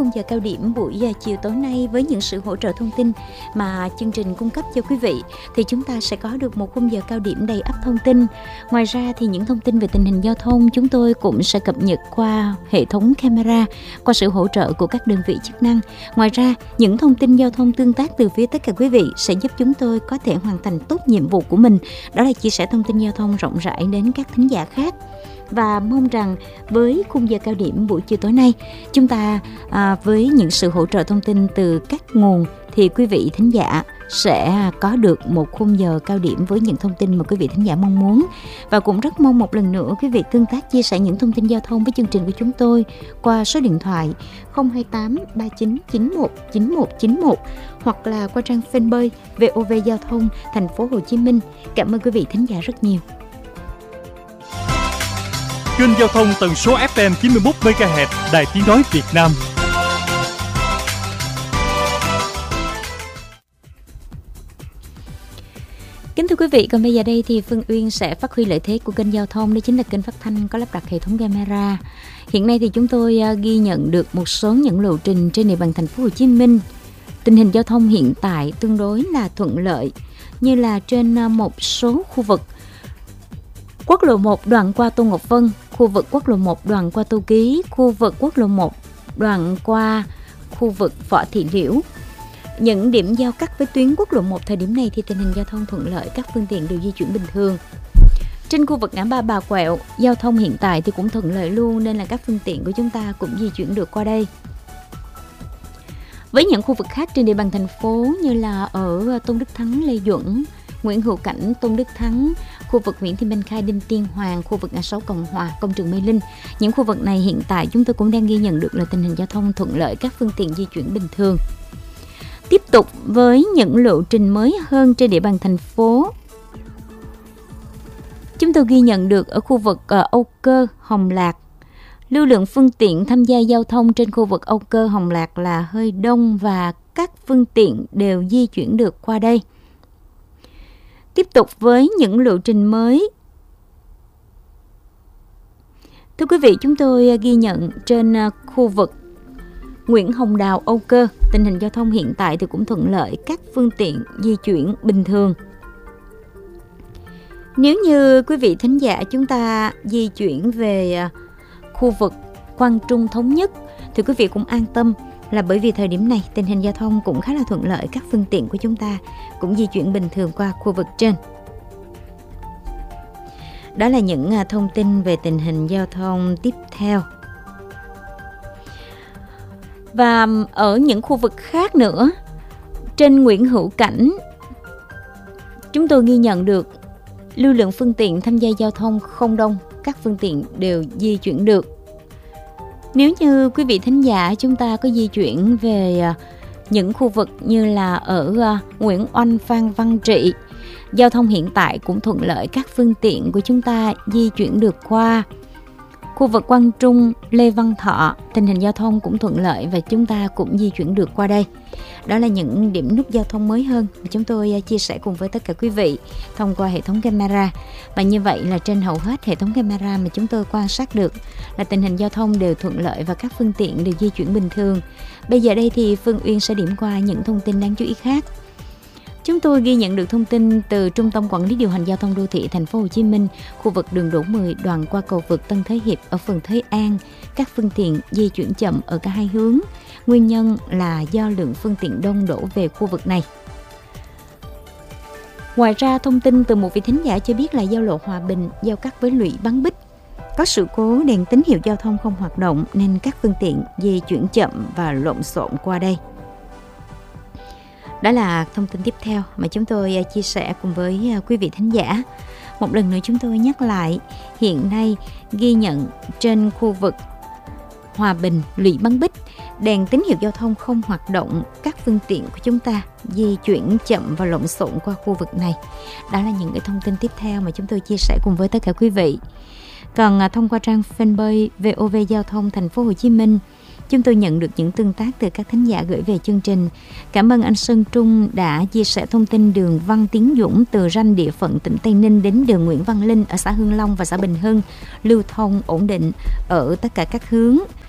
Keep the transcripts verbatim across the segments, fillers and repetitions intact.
khung giờ cao điểm buổi chiều tối nay với những sự hỗ trợ thông tin mà chương trình cung cấp cho quý vị, thì chúng ta sẽ có được một khung giờ cao điểm đầy ắp thông tin. Ngoài ra thì những thông tin về tình hình giao thông chúng tôi cũng sẽ cập nhật qua hệ thống camera, qua sự hỗ trợ của các đơn vị chức năng. Ngoài ra, những thông tin giao thông tương tác từ phía tất cả quý vị sẽ giúp chúng tôi có thể hoàn thành tốt nhiệm vụ của mình, đó là chia sẻ thông tin giao thông rộng rãi đến các thính giả khác. Và mong rằng với khung giờ cao điểm buổi chiều tối nay, chúng ta à, với những sự hỗ trợ thông tin từ các nguồn thì quý vị thính giả sẽ có được một khung giờ cao điểm với những thông tin mà quý vị thính giả mong muốn. Và cũng rất mong một lần nữa quý vị tương tác chia sẻ những thông tin giao thông với chương trình của chúng tôi qua số điện thoại không hai tám ba chín chín một chín một chín một hoặc là qua trang fanpage vê o vê Giao thông Thành phố Hồ Chí Minh. Cảm ơn quý vị thính giả rất nhiều. Kênh giao thông tần số ép em chín mươi mốt mê ga héc Đài Tiếng nói Việt Nam. Kính thưa quý vị, còn bây giờ đây thì Phương Uyên sẽ phát huy lợi thế của kênh giao thông, đó chính là kênh phát thanh có lắp đặt hệ thống camera. Hiện nay thì chúng tôi ghi nhận được một số những lộ trình trên địa bàn thành phố Hồ Chí Minh. Tình hình giao thông hiện tại tương đối là thuận lợi, như là trên một số khu vực quốc lộ một đoạn qua Tô Ngọc Vân, khu vực quốc lộ một đoạn qua Tô Ký, khu vực quốc lộ một đoạn qua khu vực Võ Thị Liễu. Những điểm giao cắt với tuyến quốc lộ một thời điểm này thì tình hình giao thông thuận lợi, các phương tiện đều di chuyển bình thường. Trên khu vực ngã ba Bà Quẹo, giao thông hiện tại thì cũng thuận lợi luôn, nên là các phương tiện của chúng ta cũng di chuyển được qua đây. Với những khu vực khác trên địa bàn thành phố như là ở Tôn Đức Thắng, Lê Duẩn, Nguyễn Hữu Cảnh, Tôn Đức Thắng, khu vực Nguyễn Thị Minh Khai, Đinh Tiên Hoàng, khu vực ngã sáu Cộng Hòa, Công trường Mê Linh. Những khu vực này hiện tại chúng tôi cũng đang ghi nhận được là tình hình giao thông thuận lợi, các phương tiện di chuyển bình thường. Tiếp tục với những lộ trình mới hơn trên địa bàn thành phố, chúng tôi ghi nhận được ở khu vực uh, Âu Cơ, Hồng Lạc. Lưu lượng phương tiện tham gia giao thông trên khu vực Âu Cơ, Hồng Lạc là hơi đông và các phương tiện đều di chuyển được qua đây. Tiếp tục với những lộ trình mới. Thưa quý vị, chúng tôi ghi nhận trên khu vực Nguyễn Hồng Đào, Âu Cơ, tình hình giao thông hiện tại thì cũng thuận lợi, các phương tiện di chuyển bình thường. Nếu như quý vị thính giả chúng ta di chuyển về khu vực Quang Trung Thống Nhất thì quý vị cũng an tâm, là bởi vì thời điểm này tình hình giao thông cũng khá là thuận lợi, các phương tiện của chúng ta cũng di chuyển bình thường qua khu vực trên. Đó là những thông tin về tình hình giao thông tiếp theo. Và ở những khu vực khác nữa, trên Nguyễn Hữu Cảnh, chúng tôi ghi nhận được lưu lượng phương tiện tham gia giao thông không đông, các phương tiện đều di chuyển được. Nếu như quý vị thính giả chúng ta có di chuyển về những khu vực như là ở Nguyễn Oanh, Phan Văn Trị, giao thông hiện tại cũng thuận lợi, các phương tiện của chúng ta di chuyển được qua. Khu vực Quang Trung, Lê Văn Thọ, tình hình giao thông cũng thuận lợi và chúng ta cũng di chuyển được qua đây. Đó là những điểm nút giao thông mới hơn mà chúng tôi chia sẻ cùng với tất cả quý vị thông qua hệ thống camera. Và như vậy là trên hầu hết hệ thống camera mà chúng tôi quan sát được là tình hình giao thông đều thuận lợi và các phương tiện đều di chuyển bình thường. Bây giờ đây thì Phương Uyên sẽ điểm qua những thông tin đáng chú ý khác. Chúng tôi ghi nhận được thông tin từ Trung tâm Quản lý điều hành giao thông đô thị Thành phố Hồ Chí Minh, khu vực đường Đỗ mười đoạn qua cầu vượt Tân Thới Hiệp ở phường Thới An, các phương tiện di chuyển chậm ở cả hai hướng. Nguyên nhân là do lượng phương tiện đông đổ về khu vực này. Ngoài ra, thông tin từ một vị thính giả cho biết là giao lộ Hòa Bình giao cắt với Lũy Bán Bích có sự cố đèn tín hiệu giao thông không hoạt động nên các phương tiện di chuyển chậm và lộn xộn qua đây. Đó là thông tin tiếp theo mà chúng tôi chia sẻ cùng với quý vị thính giả. Một lần nữa chúng tôi nhắc lại, hiện nay ghi nhận trên khu vực Hòa Bình, Lũy Bán Bích, đèn tín hiệu giao thông không hoạt động, các phương tiện của chúng ta di chuyển chậm và lộn xộn qua khu vực này. Đó là những cái thông tin tiếp theo mà chúng tôi chia sẻ cùng với tất cả quý vị. Còn thông qua trang fanpage vê o vê Giao thông Thành phố Hồ Chí Minh, chúng tôi nhận được những tương tác từ các thính giả gửi về chương trình. Cảm ơn anh Sơn Trung đã chia sẻ thông tin đường Văn Tiến Dũng từ ranh địa phận tỉnh Tây Ninh đến đường Nguyễn Văn Linh ở xã Hưng Long và xã Bình Hưng lưu thông ổn định ở tất cả các hướng.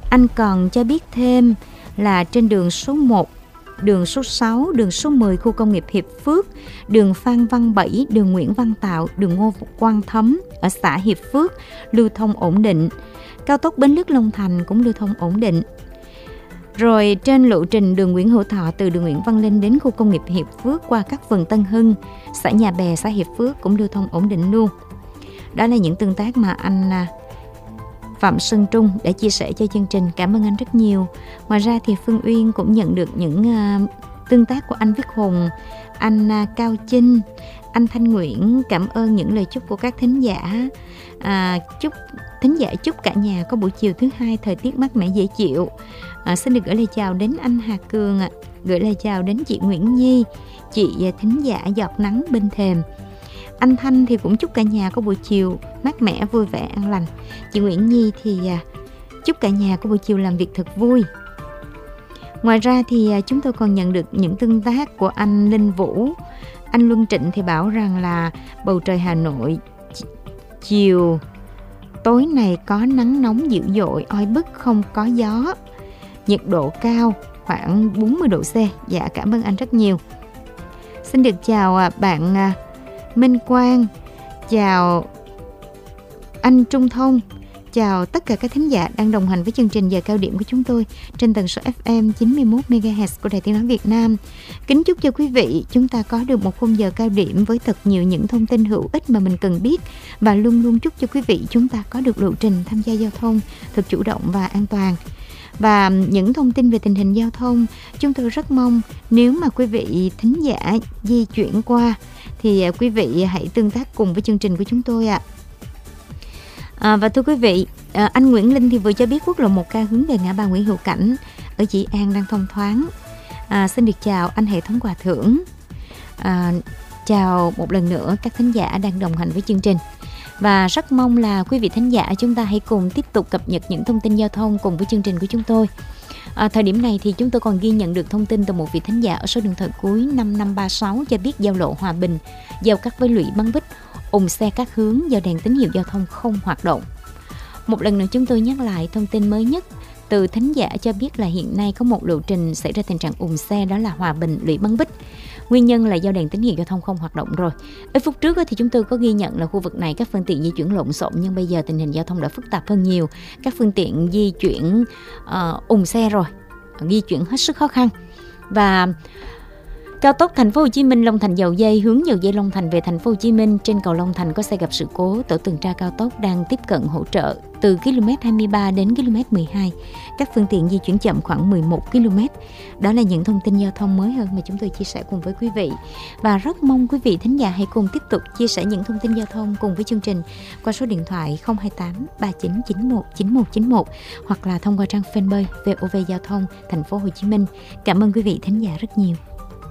Anh còn cho biết thêm là trên đường số một, đường số sáu, đường số mười khu công nghiệp Hiệp Phước, đường Phan Văn Bảy, đường Nguyễn Văn Tạo, đường Ngô Quang Thấm ở xã Hiệp Phước lưu thông ổn định. Cao tốc Bến Lức Long Thành cũng lưu thông ổn định. Rồi trên lộ trình đường Nguyễn Hữu Thọ từ đường Nguyễn Văn Linh đến khu công nghiệp Hiệp Phước qua các phường Tân Hưng, xã Nhà Bè, xã Hiệp Phước cũng lưu thông ổn định luôn. Đó là những tương tác mà anh Phạm Sơn Trung đã chia sẻ cho chương trình. Cảm ơn anh rất nhiều. Ngoài ra thì Phương Uyên cũng nhận được những uh, tương tác của anh Viết Hùng, anh uh, Cao Chinh, anh Thanh Nguyễn. Cảm ơn những lời chúc của các thính giả. À, chúc thính giả chúc cả nhà có buổi chiều thứ hai thời tiết mát mẻ dễ chịu. À, xin được gửi lời chào đến anh Hà Cường, à. Gửi lời chào đến chị Nguyễn Nhi, chị thính giả giọt nắng bên thềm. Anh Thanh thì cũng chúc cả nhà có buổi chiều mát mẻ, vui vẻ, an lành. Chị Nguyễn Nhi thì à, chúc cả nhà có buổi chiều làm việc thật vui. Ngoài ra thì à, chúng tôi còn nhận được những tương tác của anh Linh Vũ. Anh Luân Trịnh thì bảo rằng là bầu trời Hà Nội chiều tối này có nắng nóng dữ dội, oi bức, không có gió, nhiệt độ cao khoảng bốn mươi độ C. Dạ, cảm ơn anh rất nhiều. Xin được chào bạn Minh Quang, chào anh Trung Thông, chào tất cả các thính giả đang đồng hành với chương trình giờ cao điểm của chúng tôi trên tần số ép em chín mươi mốt mê ga héc của Đài Tiếng nói Việt Nam. Kính chúc cho quý vị chúng ta có được một khung giờ cao điểm với thật nhiều những thông tin hữu ích mà mình cần biết, và luôn luôn chúc cho quý vị chúng ta có được lộ trình tham gia giao thông thật chủ động và an toàn. Và những thông tin về tình hình giao thông, chúng tôi rất mong nếu mà quý vị thính giả di chuyển qua thì quý vị hãy tương tác cùng với chương trình của chúng tôi ạ. À, và thưa quý vị, à, anh Nguyễn Linh thì vừa cho biết quốc lộ một K hướng về ngã ba Nguyễn Hữu Cảnh ở Dĩ An đang thông thoáng. À, xin được chào anh hệ thống quà thưởng. À, chào một lần nữa các thính giả đang đồng hành với chương trình. Và rất mong là quý vị thính giả chúng ta hãy cùng tiếp tục cập nhật những thông tin giao thông cùng với chương trình của chúng tôi. À, thời điểm này thì chúng tôi còn ghi nhận được thông tin từ một vị thính giả ở số điện thoại cuối năm năm ba sáu cho biết giao lộ Hòa Bình giao cắt với Lũy Bắn Bích ùn xe các hướng do đèn tín hiệu giao thông không hoạt động. Một lần nữa chúng tôi nhắc lại thông tin mới nhất từ thính giả cho biết là hiện nay có một lộ trình xảy ra tình trạng ùn xe, đó là Hòa Bình Lũy Bắn Bích. Nguyên nhân là do đèn tín hiệu giao thông không hoạt động rồi. Ít phút trước thì chúng tôi có ghi nhận là khu vực này các phương tiện di chuyển lộn xộn, nhưng bây giờ tình hình giao thông đã phức tạp hơn nhiều. Các phương tiện di chuyển uh, ùn xe rồi, di chuyển hết sức khó khăn. Và cao tốc Thành phố Hồ Chí Minh Long Thành Dầu Dây hướng Dầu Dây Long Thành về Thành phố Hồ Chí Minh, trên cầu Long Thành có xe gặp sự cố, tổ tuần tra cao tốc đang tiếp cận hỗ trợ từ ki lô mét hai mươi ba đến ki lô mét mười hai. Các phương tiện di chuyển chậm khoảng mười một ki lô mét. Đó là những thông tin giao thông mới hơn mà chúng tôi chia sẻ cùng với quý vị. Và rất mong quý vị thính giả hãy cùng tiếp tục chia sẻ những thông tin giao thông cùng với chương trình qua số điện thoại không hai tám ba chín chín một chín một chín một hoặc là thông qua trang fanpage vê o vê Giao thông Thành phố Hồ Chí Minh. Cảm ơn quý vị thính giả rất nhiều.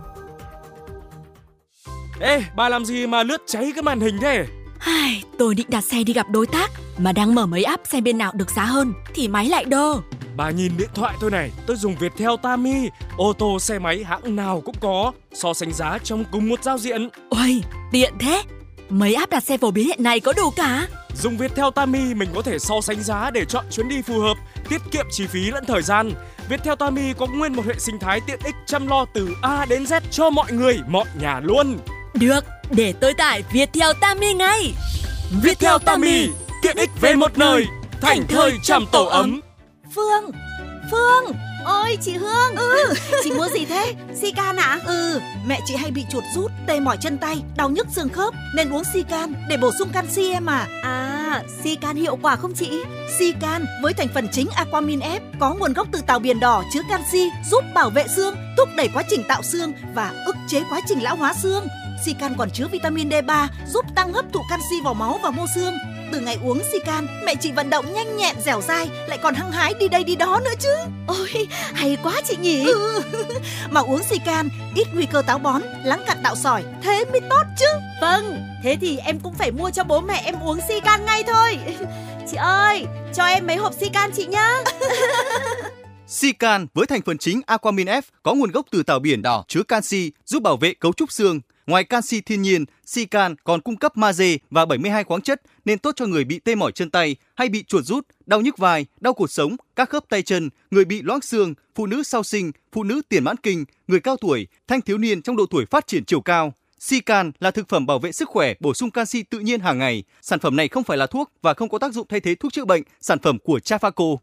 Ê, bà làm gì mà lướt cháy cái màn hình thế? Ai, tôi định đặt xe đi gặp đối tác, mà đang mở mấy app xem bên nào được giá hơn thì máy lại đơ. Bà nhìn điện thoại tôi này, tôi dùng Viettel Tami, ô tô xe máy hãng nào cũng có, so sánh giá trong cùng một giao diện. Ôi, tiện thế. Mấy app đặt xe phổ biến hiện nay có đủ cả. Dùng Viettel Tami mình có thể so sánh giá để chọn chuyến đi phù hợp, tiết kiệm chi phí lẫn thời gian. Viettel Tami có nguyên một hệ sinh thái tiện ích chăm lo từ A đến Z cho mọi người, mọi nhà luôn. Được, để tôi tải Viettel Tami ngay. Viettel Tami, tiện ích về một nơi, thành thơi chăm tổ ấm. Phương, Phương, ôi chị Hương. Ừ, chị mua gì thế? Sican ạ? À? Ừ, mẹ chị hay bị chuột rút, tê mỏi chân tay, đau nhức xương khớp nên uống Sican để bổ sung canxi em à. À, Sican hiệu quả không chị? Sican với thành phần chính Aquamin F có nguồn gốc từ tàu biển đỏ, chứa canxi, giúp bảo vệ xương, thúc đẩy quá trình tạo xương và ức chế quá trình lão hóa xương. Sican còn chứa vitamin D ba giúp tăng hấp thụ canxi vào máu và mô xương. Từ ngày uống Sican, mẹ chị vận động nhanh nhẹn, dẻo dai, lại còn hăng hái đi đây đi đó nữa chứ. Ôi, hay quá chị nhỉ. Ừ. Mà uống Sican ít nguy cơ táo bón, lắng cặn tạo sỏi, thế mới tốt chứ. Vâng, thế thì em cũng phải mua cho bố mẹ em uống Sican ngay thôi. Chị ơi, cho em mấy hộp Sican chị nhá. Sican với thành phần chính Aquamin F có nguồn gốc từ tàu biển đỏ, chứa canxi, giúp bảo vệ cấu trúc xương. Ngoài canxi thiên nhiên, Sican còn cung cấp magie và bảy mươi hai khoáng chất nên tốt cho người bị tê mỏi chân tay hay bị chuột rút, đau nhức vai, đau cột sống, các khớp tay chân, người bị loãng xương, phụ nữ sau sinh, phụ nữ tiền mãn kinh, người cao tuổi, thanh thiếu niên trong độ tuổi phát triển chiều cao. Sican là thực phẩm bảo vệ sức khỏe, bổ sung canxi tự nhiên hàng ngày. Sản phẩm này không phải là thuốc và không có tác dụng thay thế thuốc chữa bệnh. Sản phẩm của Trafaco.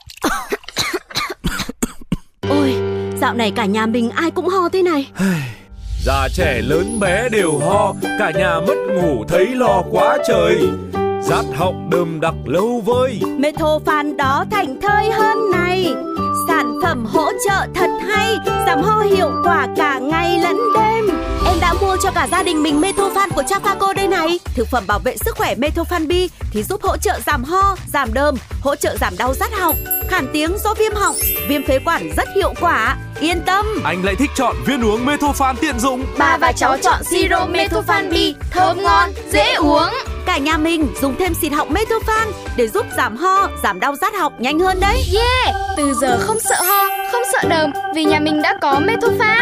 Ôi, dạo này cả nhà mình ai cũng ho thế này. Già trẻ lớn bé đều ho, cả nhà mất ngủ thấy lo quá trời. Rát họng đờm đặc lâu vơi. Methofan đó thành thơi hơn này. Sản phẩm hỗ trợ thật hay, giảm ho hiệu quả cả ngày lẫn đêm. Em đã mua cho cả gia đình mình Methofan của Trafaco đây này. Thực phẩm bảo vệ sức khỏe Methofan B thì giúp hỗ trợ giảm ho, giảm đờm, hỗ trợ giảm đau rát họng, khản tiếng do viêm họng, viêm phế quản rất hiệu quả. Yên tâm. Anh lại thích chọn viên uống Methofan tiện dụng. Bà và cháu chọn siro Methofan B, thơm ngon, dễ uống. Cả nhà mình dùng thêm xịt họng Methofan để giúp giảm ho, giảm đau rát họng nhanh hơn đấy. Yeah, từ giờ không sợ ho, không sợ đờm vì nhà mình đã có Methofan.